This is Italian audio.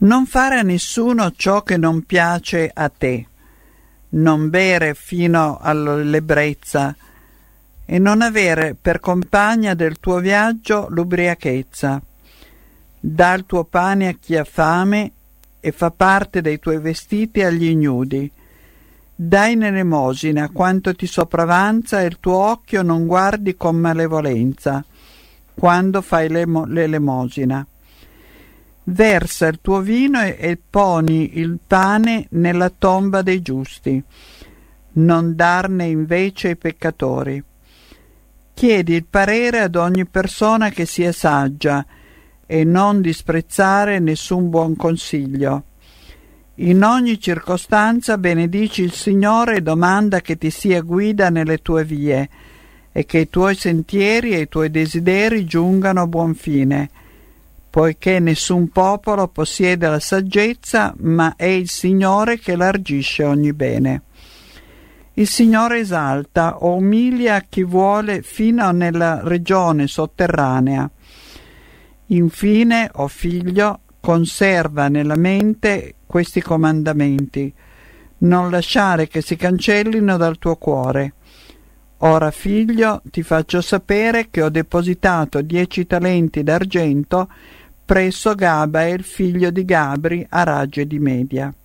Non fare a nessuno ciò che non piace a te, non bere fino all'ebbrezza e non avere per compagna del tuo viaggio l'ubriachezza. Dà il tuo pane a chi ha fame e fa parte dei tuoi vestiti agli ignudi. Dai in elemosina quanto ti sopravanza e il tuo occhio non guardi con malevolenza quando fai l'elemosina. Versa il tuo vino e poni il pane nella tomba dei giusti. Non darne invece ai peccatori. Chiedi il parere ad ogni persona che sia saggia e non disprezzare nessun buon consiglio. In ogni circostanza benedici il Signore e domanda che ti sia guida nelle tue vie e che i tuoi sentieri e i tuoi desideri giungano a buon fine, poiché nessun popolo possiede la saggezza, ma è il Signore che largisce ogni bene. Il Signore esalta o umilia chi vuole fino nella regione sotterranea. Infine, o figlio, conserva nella mente questi comandamenti, non lasciare che si cancellino dal tuo cuore. Ora, figlio, ti faccio sapere che ho depositato 10 talenti d'argento presso Gabael, figlio di Gabri, a Ragge di Media.